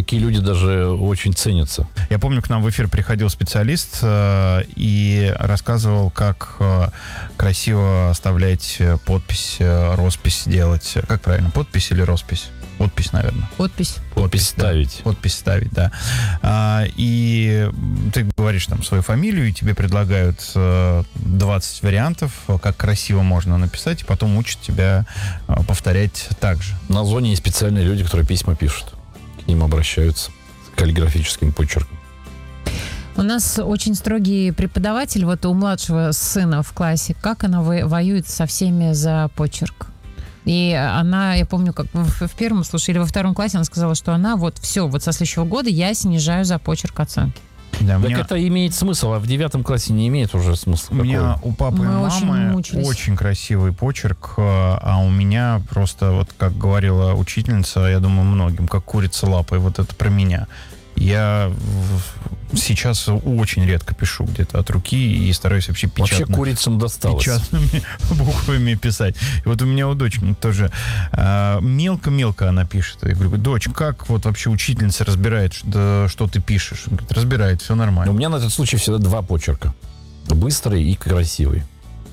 Такие люди даже очень ценятся. Я помню, к нам в эфир приходил специалист и рассказывал, как красиво оставлять подпись, роспись делать. Как правильно, подпись или роспись? Подпись, наверное. Подпись. Подпись ставить. Подпись ставить, да. И ты говоришь там свою фамилию, и тебе предлагают 20 вариантов, как красиво можно написать, и потом учат тебя повторять так же. На зоне есть специальные люди, которые письма пишут. К ним обращаются с каллиграфическим почерком. У нас очень строгий преподаватель, вот у младшего сына в классе, как она воюет со всеми за почерк. И она, я помню, как в первом случае или во втором классе она сказала, что она вот все, вот со следующего года я снижаю за почерк оценки. Да, так это имеет смысл, а в 9 классе не имеет уже смысла. У меня у папы и мамы очень красивый почерк, а у меня просто, вот как говорила учительница, я думаю, многим, как курица лапой, вот это про меня. Я сейчас очень редко пишу где-то от руки и стараюсь вообще курицам досталось. Печатными буквами писать. И вот у меня у дочки тоже мелко-мелко она пишет. Я говорю, дочь, как вот вообще учительница разбирает, что ты пишешь? Она говорит, разбирает, все нормально. У меня на этот случай всегда 2 почерка. Быстрый и красивый.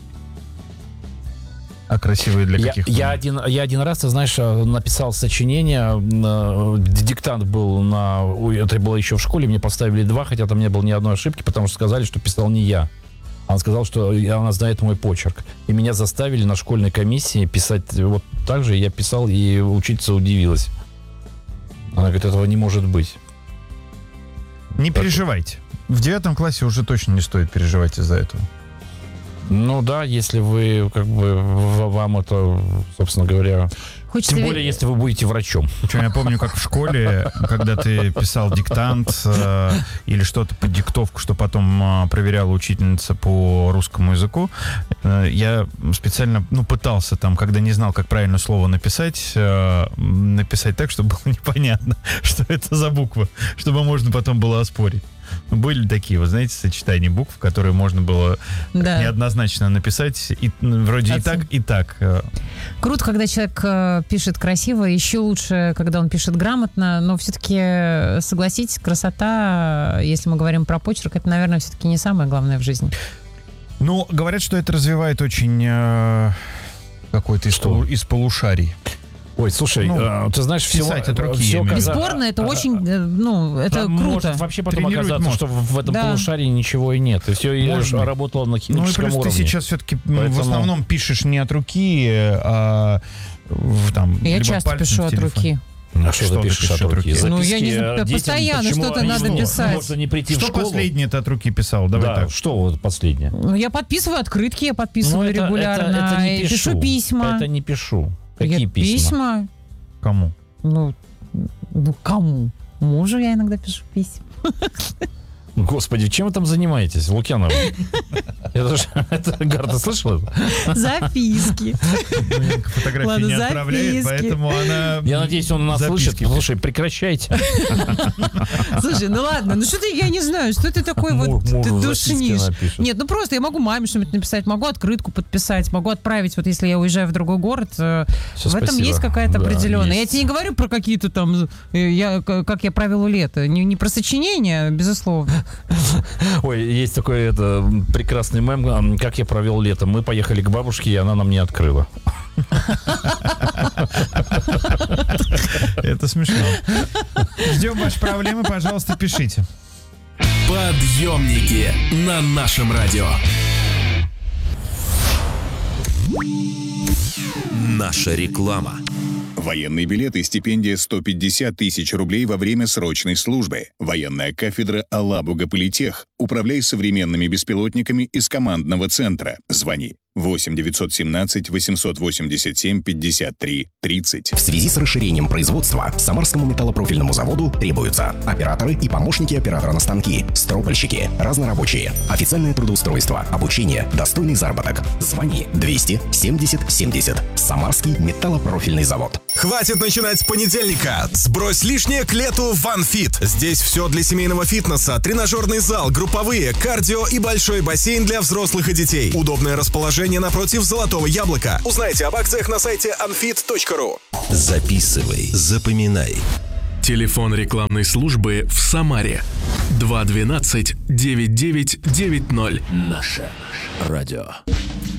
А красивые для каких? Я один раз, ты знаешь, написал сочинение, диктант был это было еще в школе, мне поставили 2, хотя там не было ни одной ошибки, потому что сказали, что писал не я. Он сказал, что она знает мой почерк. И меня заставили на школьной комиссии писать вот так же, я писал, и учительница удивилась. Она говорит, этого не может быть. Не переживайте. В 9 классе уже точно не стоит переживать из-за этого. Ну да, если вы, вам это, собственно говоря... Тем более, если вы будете врачом. Причем я помню, как в школе, когда ты писал диктант или что-то под диктовку, что потом проверяла учительница по русскому языку, я специально, пытался там, когда не знал, как правильно слово написать так, чтобы было непонятно, что это за буква, чтобы можно потом было оспорить. Были такие, вы знаете, сочетания букв, которые можно было неоднозначно написать, и вроде и так. Круто, когда человек пишет красиво, еще лучше, когда он пишет грамотно, но все-таки, согласитесь, красота, если мы говорим про почерк, это, наверное, все-таки не самое главное в жизни. Ну, говорят, что это развивает очень какой-то из полушарий. Ой, слушай, ты знаешь, все бесспорно, это очень, это круто. Может вообще потом оказаться, что в этом полушарии ничего и нет. И все, и работало на химическом уровне. Ну и плюс ты сейчас все-таки в основном пишешь не от руки, а там... Я часто пишу от руки. А что ты пишешь от руки? Я не знаю, постоянно что-то надо писать. Можно не прийти в школу. Что последнее ты от руки писал? Давай так. Что вот последнее? Я подписываю открытки, я подписываю регулярно. Это не пишу. Пишу письма. Это не пишу. Какие письма? Кому? Кому? Мужу я иногда пишу письма. Господи, чем вы там занимаетесь, Лукьянова? Это Гарда слышала? Записки. Фотографии не отправляет, поэтому она... Я надеюсь, он нас слышит. Слушай, прекращайте. Слушай, ладно, что ты, я не знаю, что ты такой вот, ты душнишь. Нет, просто я могу маме что-нибудь написать, могу открытку подписать, могу отправить, вот если я уезжаю в другой город. В этом есть какая-то определенная. Я тебе не говорю про какие-то там, как я провела лето, не про сочинения, безусловно. Ой, есть такой прекрасный мем, как я провел лето. Мы поехали к бабушке, и она нам не открыла. Это смешно. Ждем ваши проблемы, пожалуйста, пишите. Подъемники на нашем радио. Наша реклама. Военный билет и стипендия 150 тысяч рублей во время срочной службы. Военная кафедра Алабуга-Политех. Управляй современными беспилотниками из командного центра. Звони 8 917 887 53 30. В связи с расширением производства Самарскому металлопрофильному заводу требуются операторы и помощники оператора на станки, стропольщики, разнорабочие, официальное трудоустройство, обучение, достойный заработок. Звони 200 70 70. Самарский металлопрофильный завод. Хватит начинать с понедельника. Сбрось лишнее к лету в OneFit. Здесь все для семейного фитнеса, тренажерный зал, групповые, кардио и большой бассейн для взрослых и детей. Удобное расположение напротив Золотого Яблока. Узнайте об акциях на сайте onfit.ru. Записывай, запоминай. Телефон рекламной службы в Самаре 212-9990. Наше радио.